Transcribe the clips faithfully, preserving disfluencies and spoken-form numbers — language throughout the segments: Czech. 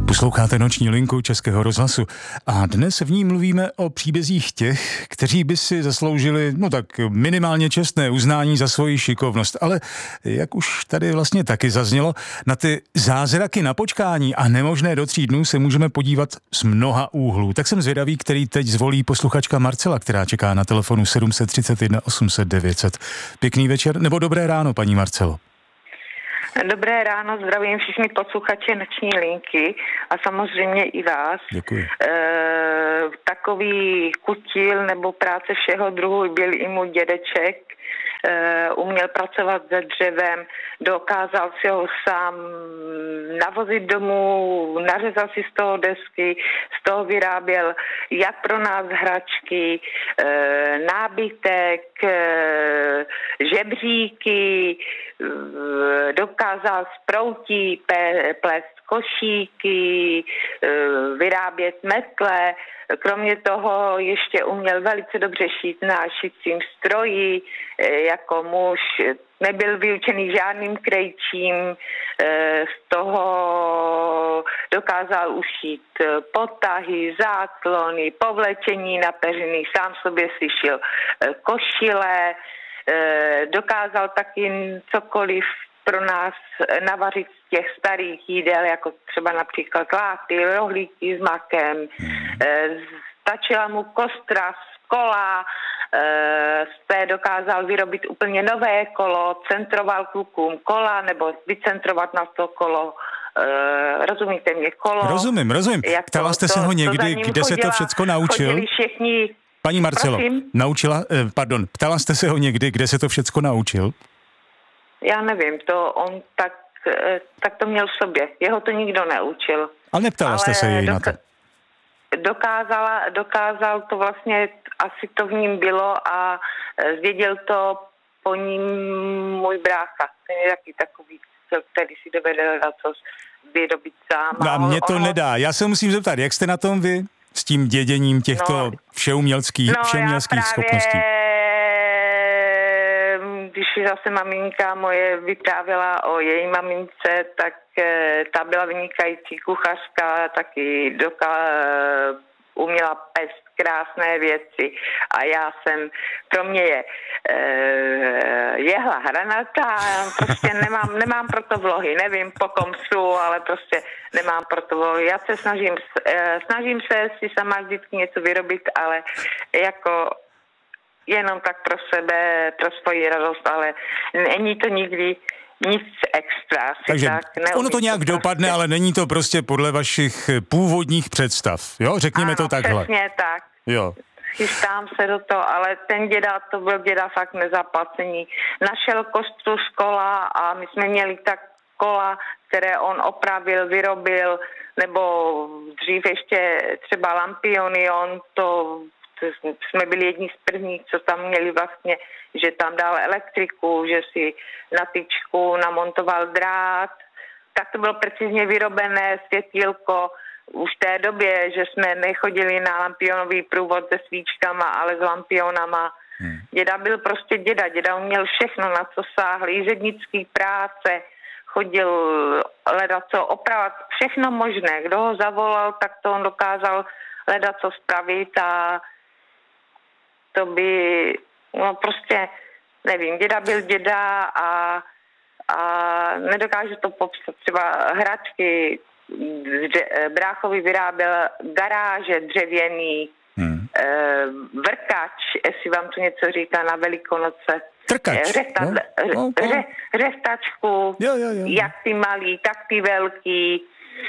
Posloucháte Noční linku Českého rozhlasu a dnes v ní mluvíme o příbězích těch, kteří by si zasloužili, no tak minimálně čestné uznání za svoji šikovnost, ale jak už tady vlastně taky zaznělo, na ty zázraky na počkání a nemožné do tří dnů se můžeme podívat z mnoha úhlů. Tak jsem zvědavý, který teď zvolí posluchačka Marcela, která čeká na telefonu sedm set třicet jedna osm set devět set. Pěkný večer nebo dobré ráno, paní Marcelo. Dobré ráno, zdravím všichni posluchače Noční linky a samozřejmě i vás. Děkuji. E, takový kutil nebo práce všeho druhu byl i můj dědeček. E, uměl pracovat se dřevem, dokázal si ho sám navozit domů, nařezal si z toho desky, z toho vyráběl jak pro nás hračky, e, nábytek, e, žebříky, e, dokázal z proutí plést košíky, vyrábět metle. Kromě toho ještě uměl velice dobře šít na šicím stroji. Jako muž nebyl vyučený žádným krejčím. Z toho dokázal ušít potahy, záklony, povlečení na peřiny. Sám sobě si šil košile. Dokázal taky cokoliv pro nás navařit z těch starých jídel, jako třeba například láty, rohlíky s makem. Stačila mu kostra z kola, z té dokázal vyrobit úplně nové kolo, centroval klukům kola, nebo vycentrovat na to kolo. Rozumíte mě, kolo? Rozumím, rozumím. Ptala jste se ho někdy, kde se to všecko naučil? Všichni. Paní Marcelo, Prosím? naučila, pardon, ptala jste se ho někdy, kde se to všecko naučil? Já nevím, to on tak, tak to měl v sobě. Jeho to nikdo neučil. Ale neptala Ale jste se jej doka- na to? Dokázala, dokázal to vlastně, asi to v ním bylo a zdědil to po ním můj brácha. Ten je taky takový, který si dovede dát co vyrobit sám. No a mě to ono... nedá. Já se musím zeptat, jak jste na tom vy s tím děděním těchto no, všeumělských, no, všeumělských právě... schopností? Když zase maminka moje vyprávěla o její mamince, tak ta byla vynikající kuchařka, taky doka, uměla pést krásné věci a já jsem, pro mě je e, jehla hranatá, prostě nemám, nemám pro to vlohy, nevím po kom jsou, ale prostě nemám pro to vlohy. Já se snažím, e, snažím se si sama vždycky něco vyrobit, ale jako jenom tak pro sebe, pro svoji radost, ale není to nikdy nic extra. Takže tak ono to nějak to dopadne, prostě... ale není to prostě podle vašich původních představ, jo? Řekněme ano, to takhle. Přesně tak. Jo. Chystám se do toho, ale ten děda, to byl děda fakt nezaplacení. Našel kostru z kola a my jsme měli tak kola, které on opravil, vyrobil, nebo dřív ještě třeba lampiony, on to jsme byli jedni z prvních, co tam měli vlastně, že tam dal elektriku, že si na tyčku namontoval drát. Tak to bylo precizně vyrobené světýlko už v té době, že jsme nechodili na lampionový průvod se svíčkama, ale s lampionama. Hmm. Děda byl prostě děda, děda uměl všechno, na co sáhl, jízednický práce, chodil hledat co opravovat, všechno možné. Kdo ho zavolal, tak to on dokázal hledat co spravit a to by, no prostě, nevím, děda byl děda a, a nedokážu to popsat. Třeba hračky, bráchovi vyráběl garáže dřevěný, hmm. e, vrkač, jestli vám to něco říká na Velikonoce. Trkač. Řesta, no? ře, no, no. Ře, řestačku, jo, jo, jo. jak ty malý, tak ty velký.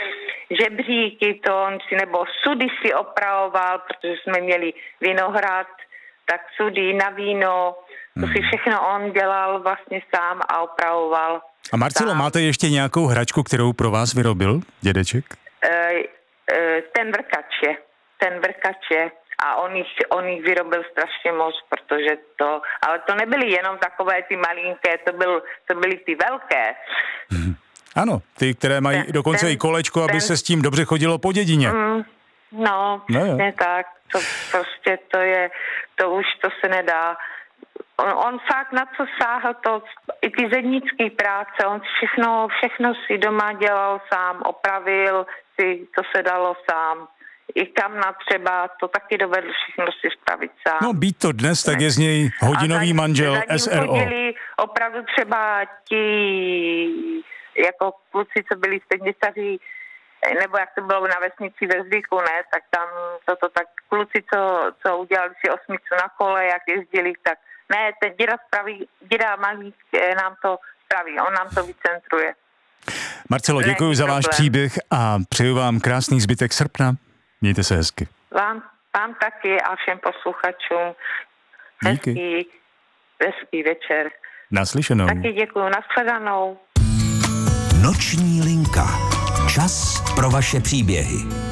Žebříky to on si, nebo sudy si opravoval, protože jsme měli vinohrad, tak sudy na víno, to si všechno on dělal vlastně sám a opravoval. A Marcelo, sám. Máte ještě nějakou hračku, kterou pro vás vyrobil dědeček? E, e, ten vrkač je, ten vrkač je. A on jich, on jich vyrobil strašně moc, protože to, ale to nebyly jenom takové ty malinké, to, byl, to byly ty velké. Hmm. Ano, ty, které mají ten, dokonce ten, i kolečko, aby ten, se s tím dobře chodilo po dědině. Mm, no, ne tak, to prostě to je, to už to se nedá. On, on fakt na co sáhl, to, i ty zednické práce, on všechno, všechno si doma dělal sám, opravil si, co se dalo sám. I kamna třeba, to taky dovedl všechno si spravit sám. No být to dnes, tak je z něj hodinový za, manžel za S R O. chodili opravdu třeba ti jako kluci, co byli středněstaří, nebo jak to bylo na vesnici ve Zvyku, ne, tak tam toto tak kluci, co, co udělali si osmicu na kole, jak jezdili, tak ne, ten děda spraví, děda Malík nám to spraví, on nám to vycentruje. Marcelo, děkuji za váš příběh a přeju vám krásný zbytek srpna. Mějte se hezky. Vám, vám taky a všem posluchačům hezký, Díky. hezký večer. Naslyšenou. Taky děkuji, nashledanou. Noční linka. Čas pro vaše příběhy.